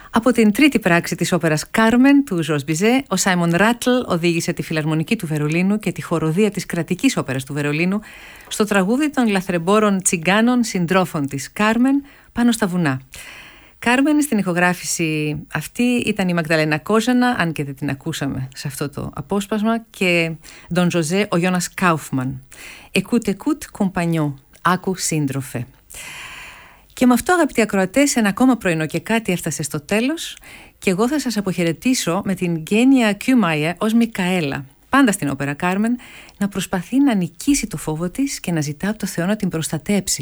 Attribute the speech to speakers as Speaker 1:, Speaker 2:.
Speaker 1: Από την τρίτη πράξη της όπερας «Κάρμεν» του Ζορς Μπιζέ, ο Σάιμον Ράτλ οδήγησε τη Φιλαρμονική του Βερολίνου και τη χοροδία της Κρατικής Όπερας του Βερολίνου στο τραγούδι των λαθρεμπόρων τσιγκάνων συντρόφων της «Κάρμεν» πάνω στα βουνά. «Κάρμεν» στην ηχογράφηση αυτή ήταν η Μαγδαλένα Κόζανα, αν και δεν την ακούσαμε σε αυτό το απόσπασμα, και Ντον Ζωζέ ο Γιώνας Κάουφμαν. «Εκούτ, κομπανιό», άκου σύντροφε. Και με αυτό, αγαπητοί ακροατές, ένα ακόμα πρωινό και κάτι έφτασε στο τέλος και εγώ θα σας αποχαιρετήσω με την Γκένια Κιούμαϊε ως Μικαέλα, πάντα στην όπερα «Κάρμεν», να προσπαθεί να νικήσει το φόβο της και να ζητά από το Θεό να την προστατέψει